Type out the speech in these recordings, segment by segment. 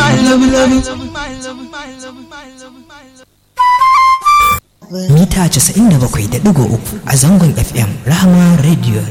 Mita 97.3 a zangon FM Rahama Radio.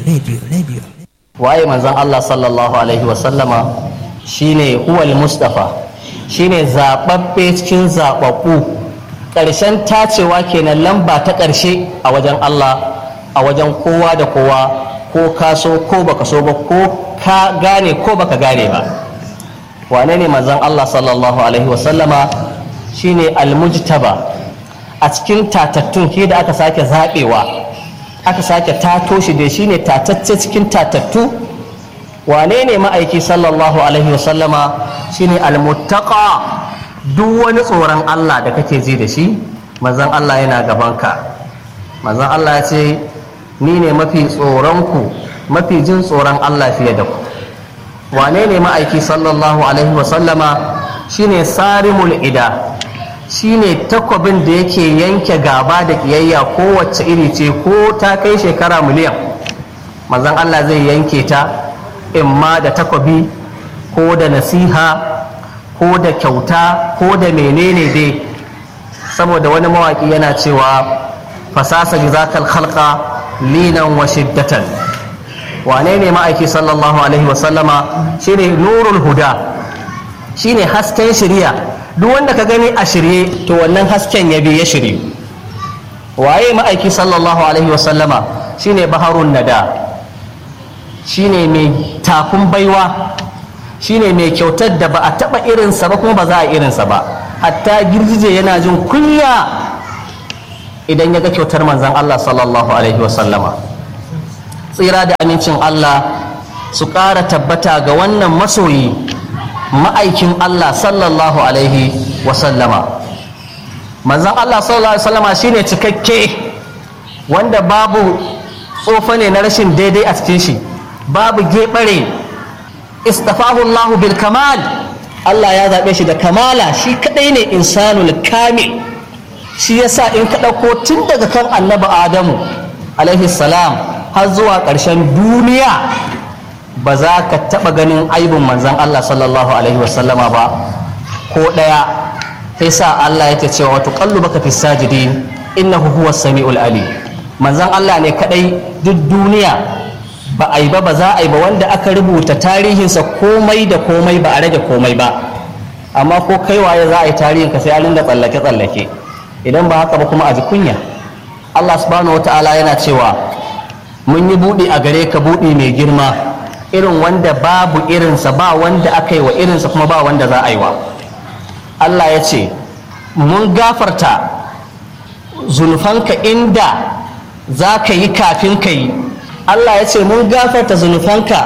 Waye manzon Allah sallallahu alaihi wasallama shine huwal mustafa, shine zababbe cikin zababbu, ƙarshen tacewa kenan, lamba ta ƙarshe a wajen Allah, a wajen kowa da kowa, ko ka so ko baka so ba, ko ka gane ko baka gane ba. Wane ne manzon Allah sallallahu alaihi wasallama? Shine almujtaba, a cikin tatattun ke da aka sake zaɓewa, aka sake tato shi da shi ne tatacce cikin tatattu. Wane ne ma'aiki sallallahu alaihi wasallama? Shine almuttaqa, duk wani tsoron Allah da kake ji da shi manzon Allah yana gabanka. Manzon Allah ya ce ni ne mafi tsoronku, mafi jin tsoron Allah fiye da ku. Wane ne ma'aiki sallallahu alaihi wasallama? Shine sarimul ida, shine takwabin da yake yanke gaba da kiyayya kowace iri ce, ko ta kai shekara miliyan manzon Allah zai yanke ta, imma da takwabi ko da nasiha ko da kyauta ko da menene dai. Saboda wani mawaki yana cewa fasasa bizakal khalqa linan wa shiddatan. Wane ne ma'aiki sallallahu alaihi wasallama? Shine nurul huda, shine hasken shari'a. Duk wanda ka gani a shirye to wannan hasken ya bi ya shirye. Waye ma'aiki sallallahu alaihi wasallama? Shine baharun nada, shine mai takun baiwa, shine mai kyautar da ba a taba irinsa ba kuma ba za a irinsa ba. Hatta girgije yana jin kunya idan ya ga kyautar manzon Allah sallallahu alaihi wasallama. Tsira da amincin Allah su ƙara tabbata ga wannan masoyi, ma'aikin Allah sallallahu alaihi wasallama. Manzon Allah sallallahu alaihi wasallama shine cikakke, wanda babu tsofa ne na rashin daidai a cikin shi, babu gebare. Istafahu Allah bil kamal, Allah ya zaɓe shi da kamala, shi kadai ne insanul kamil. Shi yasa in ka ɗauko tun daga kan annabi Adamu alaihi salam har zuwa ƙarshen duniya ba za ka taɓa ganin aibin manzan Allah sallallahu alaihi wasallama ba ko ɗaya. Sai sa Allah yake cewa wato qallu baka fi sajidin innahu huwas samiul alim. Manzan Allah ne kadai duk duniya ba a yi ba za a yi ba wanda aka rubuta tarihinsa komai da komai ba a rage komai ba. Amma ko kai waye za a yi tarihin ka sai a rinda tsallake idan ba haka ba kuma a ji kunya. Allah subhanahu wataala yana cewa mun yi buɗi a gare ka, buɗi mai girma, irin wanda babu irinsa, ba wanda aka yi wa irinsa kuma ba wanda za a yi wa. Allah ya ce mun gafarta zunufanka inda za ka yi kafin ka yi. Allah ya ce mun gafarta zunufanka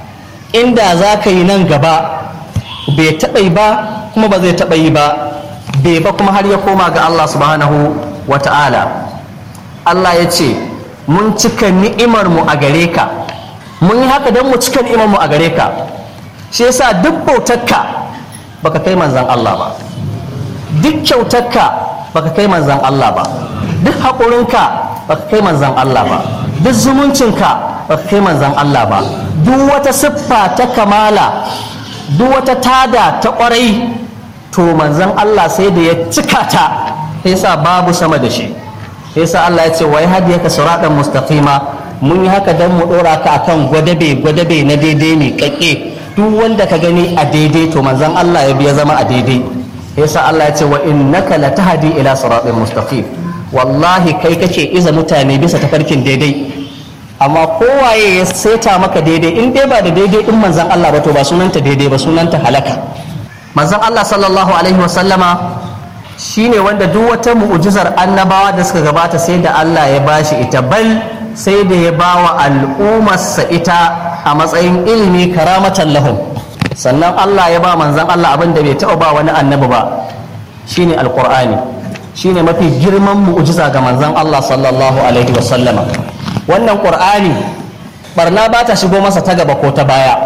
inda za ka yi nan gaba. Bai taɓa yi ba kuma ba zai taɓa yi ba, bai ba kuma har ya koma ga Allah subhanahu wa ta'ala. Allah ya ce mun cika ni'imar mu a gare ka, mun yi haka don mu cika ni'imar mu a gare ka. Shi yasa duk bautarka baka kai manzan Allah ba, duk kyautarka baka kai manzan Allah ba, duk haƙurinka baka kai manzan Allah ba, duk zumuncinka baka kai manzan Allah ba. Duk wata siffa ta kamala, duk wata tada ta ƙwarai, to manzan Allah sai da ya cika ta. Sai sa babu sama da shi. Sai sa Allah ya ce wai hadiyaka siratan mustaqima, mun yi haka dan mu dora ka akan gwadabe na daidai ne kakke. Duk wanda ka gani a daidai to manzan Allah ya biya zama a daidai. Sai sa Allah ya ce wa innaka latahdi ila siratin mustaqim, wallahi kai kake iza mutane bisa tafarkin daidai. Amma kowaye ya saita maka daidai, in dai ba da daidai in manzan Allah ba to ba sunanta daidai ba, sunanta halaka. Manzon Allah sallallahu alaihi wasallama shine wanda duk wata mu'jizar annabawa da suka gabata sai da Allah ya bashi ita, bal sai da ya bawa al'ummarsa ita a matsayin ilimi karamatan lahum. Sannan Allah ya ba manzon Allah abin da bai taɓa ba wani annabi ba, shine alqur'ani. Shine mafi girman mu'jiza ga manzon Allah sallallahu alaihi wasallama. Wannan qur'ani barna ba ta shigo masa ta gaba ko ta baya.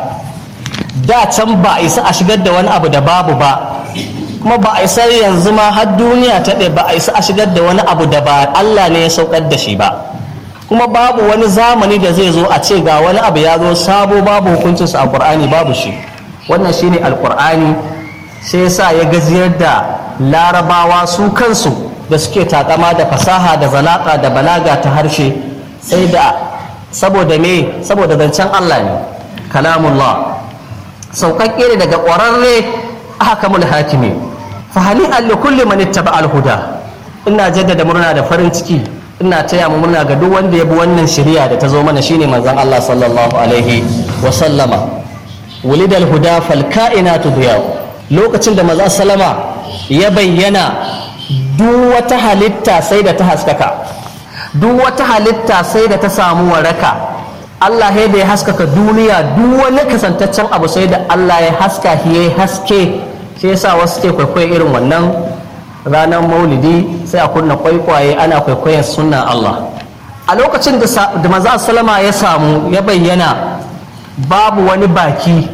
Da can ba a isa a shigar da wani abu da babu ba, kuma ba a isa yanzu ma har duniya ta ɗaya ba a isa a shigar da wani abu da ba Allah ne ya saukar da shi ba. Kuma babu wani zamani da zai zo a ce ga wani abu ya zo sabo babu hukuncinsa a Qur'ani, babu shi. Wannan shine alqur'ani, sai yasa ya gajiyar da larabawa su kansu da suke takama da fasaha da zalaka da balaga ta harshe, sai da saboda zancen Allah ne, kalamullah sauƙaƙƙe ne daga ƙwararre ahkamul hakimi. fa hani'an li kulli man ittaba al-huda. Ina jaddada murna da farin ciki, ina taya mu murna ga duk wanda ya bi wannan shari'a da ta zo mana, shine manzon Allah sallallahu alaihi wa sallama. Wulidal huda fal kainatu diyaw. Lokacin da manzon sallama ya bayyana, duk wata halitta sai da ta haskaka, duk wata halitta sai da ta samu waraka. Allah ya da ya haskaka duniya, duk wani kasantaccen abu sai da Allah ya haska shi ya haske. Sai yasa wasu ke kwaikwayo irin wannan ranar maulidi, sai a kunna kwaikwaye ana kwaikwayon sunnan Allah. A lokacin da manzo sallama ya bayyana, babu wani baki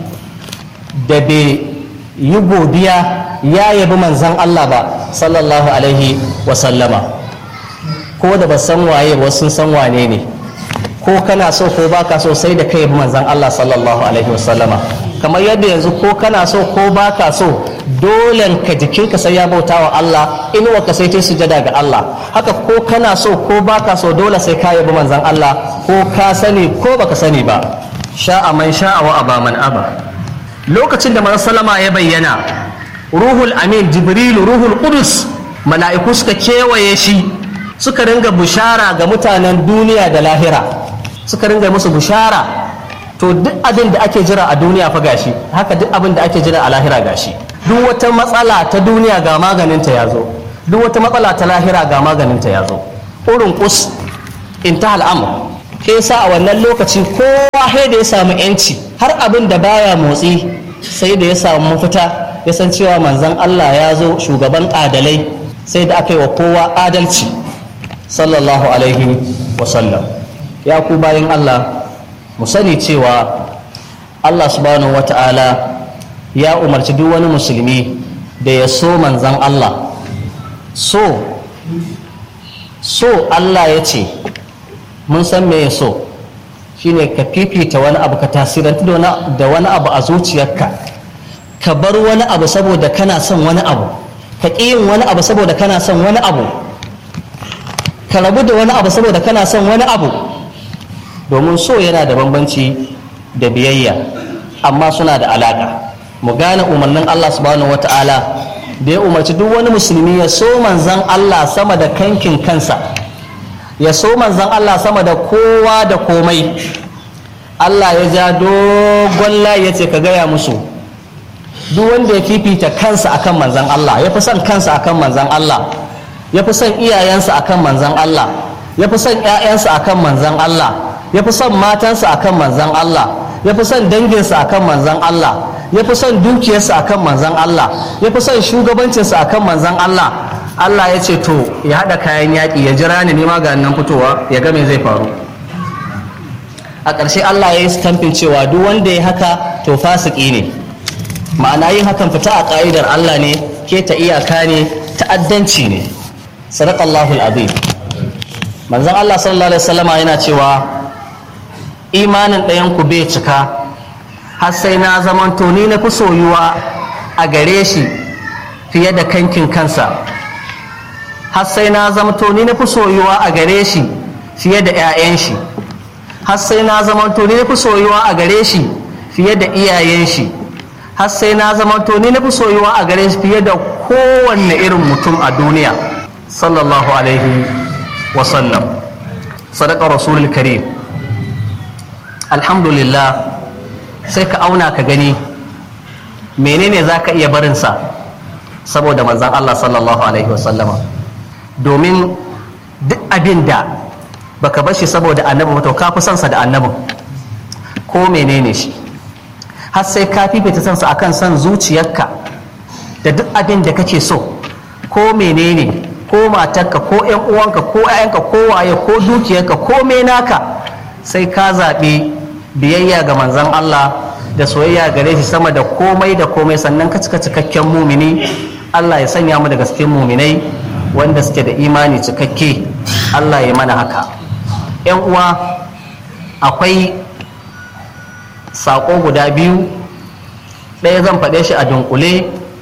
da bai yi godiya ya yabi manzon Allah ba sallallahu alaihi wa sallama. Ko da ba san waye ba sun san wane ne, ko kana so ko baka so sai da kai yabi manzon Allah sallallahu alaihi wa sallama. Kamar yadda yanzu ko kana so ko baka so, dole ka jikinka sai ya bauta wa Allah, inuwa ka sai ta sujada ga Allah. Haka ko kana so ko baka so, dole sai ka yabi manzon Allah, ko ka sani ko baka sani ba. Sha'a man sha'a wa aba man aba. Lokacin da manzon sallama ya bayyana, ruhul amin jibrilu ruhul qudus mala'iku suka kewaye shi, suka ringa bushara ga mutanen duniya da lahira, suka ringa musu bushara. To duk abin da ake jira a duniya fa gashi, haka duk abin da ake jira a lahira gashi. Duk wata matsala ta duniya ga maganinta ya zo, duk wata matsala ta lahira ga maganinta ya zo. Urin kus inta al'amur. Ke sa a wannan lokaci kowa sai da ya samu yanci, har abin da baya motsi sai da ya samu mafita, ya san cewa manzon Allah ya zo, shugaban adalai, sai da aka yi wa kowa adalci sallallahu alaihi wasallam. Ya ku bayin Allah, mu sani cewa Allah subhanahu wata'ala ya umarci duk wani musulmi da ya so manzan Allah. So Allah ya ce, mun san me ya so, shine ka fifita wani abu, ka tasirantu da wani abu a zuciyarka, ka bar wani abu saboda kana son wani abu, ka ƙi yin wani abu saboda kana son wani abu, ka rabu da wani abu saboda kana son wani abu. Domin so yana da bambanci da biyayya, amma suna da alaka. Mu gane umarnin Allah subhanahu wata'ala da ya umarci duk wani musulmi ya so manzan Allah sama da kankin kansa, ya so manzan Allah sama da kowa da komai. Allah ya ja dogon layi ya ce ka gaya musu, duk wanda ya fifita kansa akan manzan Allah, ya fi son kansa akan manzan Allah, ya fi son iyayensa akan manzan Allah, ya fi son 'ya'yansa akan manzan Allah, ya fi son matansa akan manzan Allah, ya fi son danginsa akan manzan Allah, ya fi son dukiyarsa akan manzan Allah, ya fi son shugabancinsa akan manzan Allah. Allah ya ce to ya haɗa kayan yaƙi, ya jira ni nima ga nan fitowa ya ga me zai faru. A ƙarshe Allah ya yi stampin cewa duk wanda ya haka to fasiki ne, ma'ana yin hakan fita a ƙa'idar Allah ne, keta iyaka ne, ta'addanci ne. Sadaqallahu al-azim. Manzon Allah sallallahu alaihi wasallama yana cewa imanin ɗayan ku bai cika har sai na zamanto ni na fi soyuwa a gare shi fiye da kankin kansa, har sai na zamanto ni na fi soyuwa a gare shi fiye da 'ya'yan shi, har sai na zamanto ni na fi soyuwa a gare shi fiye da iyayen shi, har sai na zamanto ni na fi soyuwa a gare shi fiye da kowanne irin mutum a duniya. Sallallahu alaihi wasallam. Sadaqa rasulul karim. Alhamdulillah, sai ka auna ka gani menene za ka iya barinsa saboda manzan Allah sallallahu alaihi wasallama. Domin duk abin da baka bar shi saboda annabi to ka fi sansa da annabin, ko menene shi, har sai ka fifita sansa akan son zuciyarka da duk abin da kake so, ko menene, ko matarka ko 'yan uwanka ko 'ya'yanka ko waye ko dukiyarka ko menaka, sai ka zaɓi biyayya ga manzon Allah da soyayya gare shi sama da komai da komai, sannan ka cika cikakken mumini. Allah ya sanya mu daga cikin muminai wanda suke da imani cikakke. Allah ya mana haka. 'Yan uwa, akwai saƙo guda biyu, ɗaya zan faɗe shi a dunkule,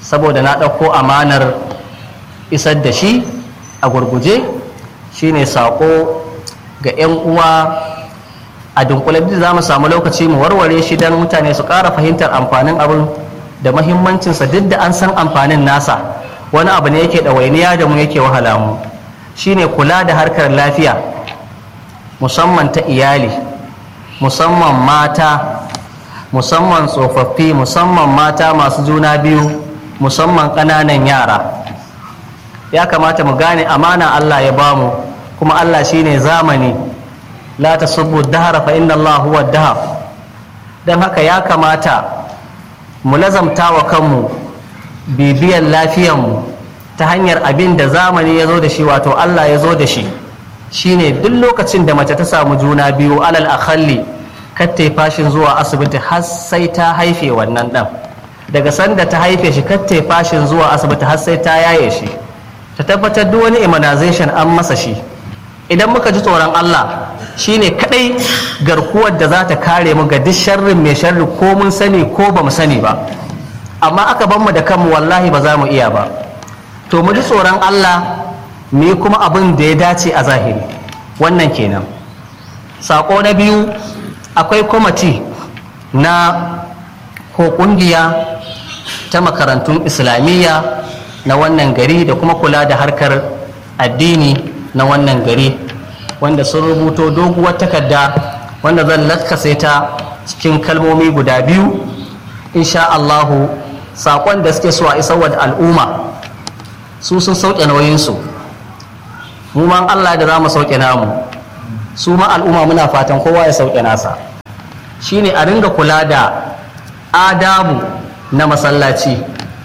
saboda na ɗauko amanar isar da shi a gurguje. Shine saƙo ga 'yan uwa a dunkule da za mu samu lokaci mu warware shi don mutane su ƙara fahimtar amfanin abin da mahimmancinsa, duk da an san amfanin nasa. Wani abu ne yake ɗawainiya da mu yake wahala mu, shine kula da harkar lafiya, musamman ta iyali, musamman mata, musamman tsofaffi, musamman mata masu juna biyu, musamman ƙananan yara. Ya kamata mu gane amana Allah ya bamu, kuma Allah shine zamani. La tasubbu dahara fa inna Allah huwa dahar. Dan haka ya kamata mu lazamta wa kanmu bibiyar lafiyarmu ta hanyar abin da zamani ya zo da shi, wato Allah ya zo da shi. Shine duk lokacin da mace ta samu juna biyu, alal akhalli kattai fashin zuwa asibiti har sai ta haife wannan ɗan. Daga sanda ta haife shi kattai fashin zuwa asibiti har sai ta yaye shi, ta tabbatar duk wani immunization an masa shi. Idan muka ji tsoron Allah, shine kadai garkuwar da za ta kare mu ga duk sharrin mai sharri, ko mun sani ko ba mu sani ba. Amma aka ban mu da kanmu, wallahi ba za mu iya ba. To mu ji tsoron Allah, mu yi kuma abin da ya dace a zahiri. Wannan kenan. Sako na biyu, akwai kwamiti na ko kungiya ta makarantun islamiyya na wannan gari da kuma kula da harkar addini na wannan gari, wanda sun rubuto doguwar takarda wanda zan latkase ta cikin kalmomi guda biyu. Insha Allahu saƙon da suke so a isarwa da al'umma, su sun sauke nauyinsu, mu ma Allah da za mu sauke namu, su ma al'umma muna fatan kowa ya sauke nasa. Shine a ringa kula da adabu na masallaci.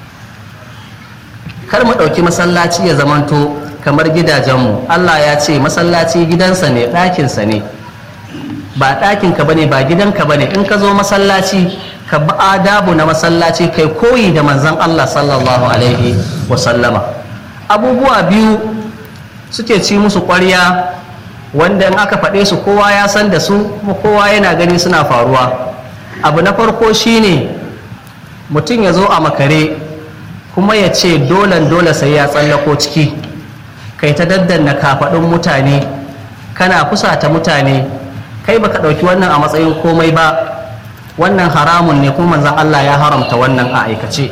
Kar mu ɗauki masallaci ya zamanto kamar gidajenmu. Allah ya ce masallaci gidansa ne, ɗakinsa ne, ba ɗakinka ba ne, ba gidanka ba ne. In ka zo masallaci, ka bi adabu na masallaci, kai koyi da manzon Allah sallallahu alaihi wasallama. Abubuwa biyu suke ci musu ƙwarya, wanda in aka faɗe su kowa ya san da su, kuma kowa yana gani suna faruwa. Abu na farko shine mutum ya zo a makare, kuma ya ce dole sai ya tsallako ciki, kai ta daddanna kafaɗin mutane, kana kusata mutane, kai baka ɗauki wannan a matsayin komai ba. Wannan haramun ne, kuma manzon Allah ya haramta wannan a aikace.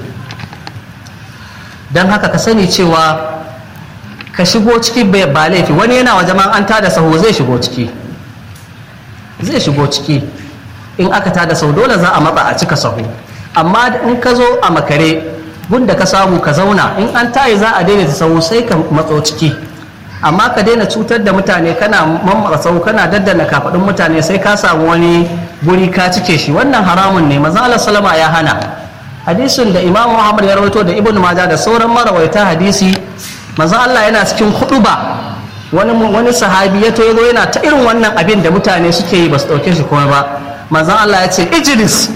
Don haka ka sani cewa ka shigo ciki ba laifi. Wani yana waje ma an tada sahu zai shigo ciki, in aka tada sahu dole za a matsa a cika sahu. Amma in ka zo a makare, gunda ka samu ka zauna, in an tayi za a daidaita sahu sai ka matso ciki. Amma ka daina cutar da mutane, kana mammatsa sahu, kana daddana kafaɗin mutane, sai ka samu wani guri ka cike shi. Wannan haramun ne, manzo Allah sallama ya hana. Hadisin da Imam Muhammad ya rawaito da Ibn Majah da sauran marawaita hadisi, manzo Allah yana cikin huɗuba, wani sahabi ya yazo yana ta irin wannan abin da mutane suke yi, ba su ɗauke shi kuma ba. Manzo Allah ya ce ijlis,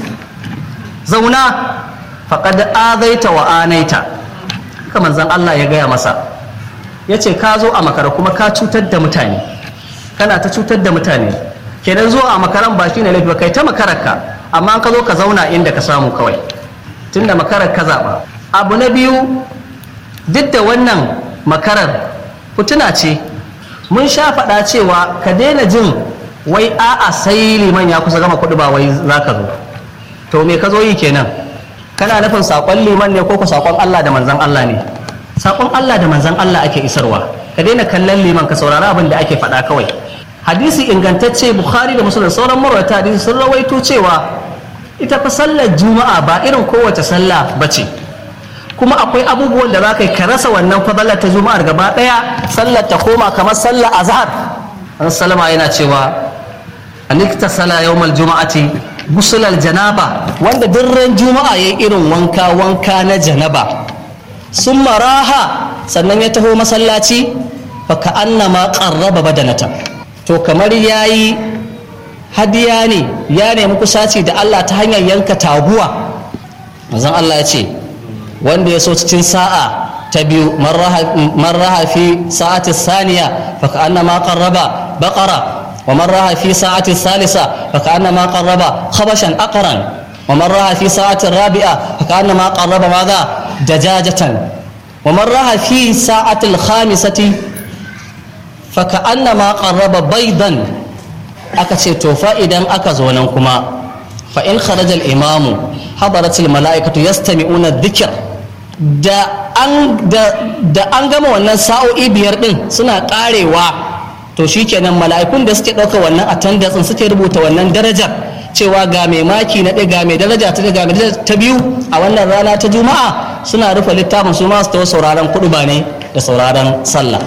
zauna, faqad azaita wa anaita. Haka manzon Allah ya gaya masa, ya ce ka zo a makara kuma ka cutar da mutane, kana ta cutar da mutane. Kenan zuwa a makaran ba shi ne laifi ba, kai ta makararka, amma ka zo ka zauna inda ka samu kawai, tunda makarar ka zaɓa. Abu na biyu, duk da wannan makarar fituna ce, mun sha faɗa cewa ka daina jin wai a'a sai liman ya kusa gama kuɗi ba wai za ka zo. To me ka zo yi kenan? Kana nufin saƙon liman ne ko ku saƙon Allah da manzan Allah ne? Saƙon Allah da manzan Allah ake isarwa. Ka daina kallon liman, ka saurari abin da ake faɗa kawai. Hadisi ingantacce Bukhari da Muslim da sauran marwata hadisi sun rawaito cewa ita fa sallar Juma'a ba irin kowace sallah bace. Kuma akwai abubuwan da za ka yi ka rasa wannan fadalar ta Juma'ar gaba ɗaya, sallar ta koma kamar sallar azhar. Annabi sallama yana cewa anikta sala yawmal juma'ati gusulal janaba, wanda dirren Juma'a yayi irin wanka na janaba, sun maraha sannan ya taho masallaci, fa ka annama qarraba badanata, to kamar yayi hadiya ne, ya nemi kusaci da Allah ta hanyar yanka taguwa. Manzon Allah ya ce wanda ya so cikin sa'a ta biyu, marraha fi sa'ati saniya fa ka annama qarraba baqara, wa marraha fi sa'ati salisa fa ka annama qarraba khabashan aqran. ومن راها في ساعة الرابعة فكأنما قرب ماذا دجاجة ومن راها في ساعة الخامسة فكأنما قرب بيضا أكسي توفى إذن أكزونا كما فإن خرج الإمام حضرت الملائكة يستمعون الذكر da an gama wannan sa'o'i biyar din suna karewa to shikenan mala'ikun da suke ɗauka wannan attendance suke rubuta wannan darajar cewa ga mai maki na ɗaya ga mai daraja ta ga mai daraja ta biyu a wannan rana ta juma'a suna rufe littafin su ma su tawo sauraron kuɗuba ne da sauraron sallah.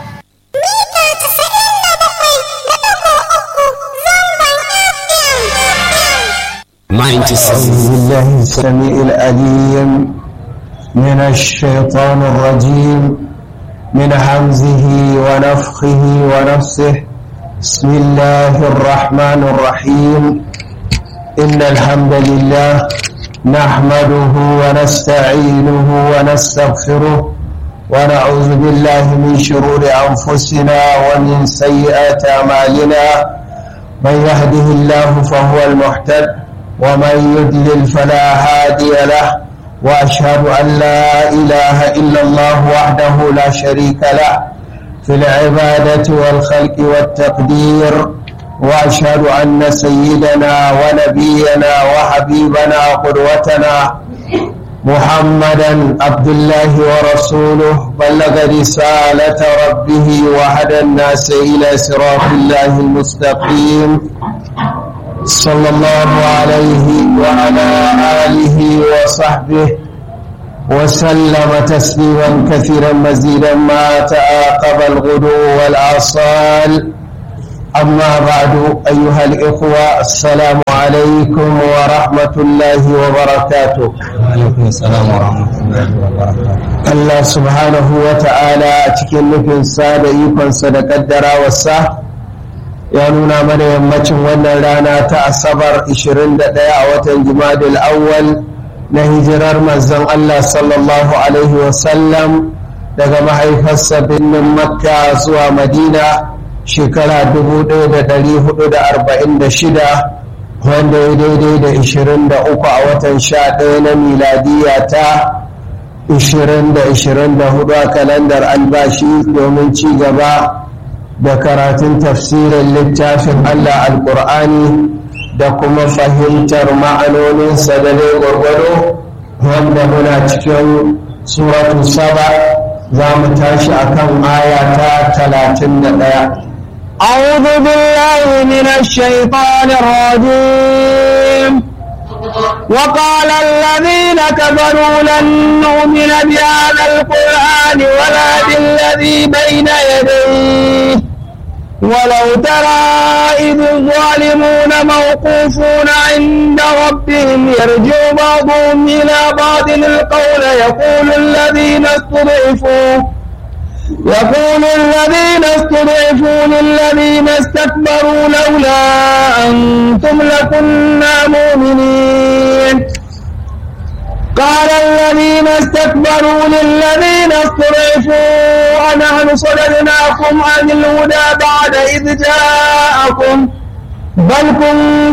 أعوذ بالله السميع العليم من الشيطان الرجيم من همزه ونفخه ونفسه بسم الله الرحمن الرحيم إن الحمد لله نحمده ونستعينه ونستغفره ونعوذ بالله من شرور أنفسنا ومن سيئات أعمالنا من يهده الله فهو المهتد ومن يضلل فلا هادي له وأشهد أن لا إله إلا الله وحده لا شريك له في العبادة والخلق والتقدير وأشهد أن سيدنا ونبينا وحبيبنا قدوتنا محمدا عبد الله ورسوله بلغ رسالة ربه وهدى الناس إلى صراط الله المستقيم صلى الله عليه وعلى آله وصحبه وسلم تسليما كثيرا مزيدا ما تعاقب الغدو والآصال أما بعد أيها الإخوة السلام عليكم ورحمة الله وبركاته. وعليكم السلام ورحمة الله وبركاته. الله سبحانه وتعالى أتكلم في سادة يكون صدق الدرا والساه ya nuna mana yammacin wannan rana ta asabar 21 a watan jumadal awwal na hijirar manzon Allah sallallahu alaihi wasallam daga mahaifarsa birnin makka zuwa madina shekara 1446 wanda ya daidai da 23 a watan 11 na miladiya ta 2024 a kalandar albashi domin ci gaba da karatun tafsirin littafin Allah al-Qur'ani da kuma fahimtar ma'anoninsa da dai gwargwado wanda muna cikin suratu saba za mu tashi akan aya ta 31. أعوذ بالله من الشيطان الرجيم وقال الذين كفروا لن نؤمن بهذا القرآن ولا بالذي بين يديه ولو ترى إذ الظالمون موقوفون عند ربهم يرجع بعضهم إلى بعض القول يقول الذين استضعفوا للذين استكبروا لولا أنتم لكنا مؤمنين قال الذين استكبروا للذين استضعفوا أنحن صددناكم عن الهدى بعد إذ جاءكم بل كنتم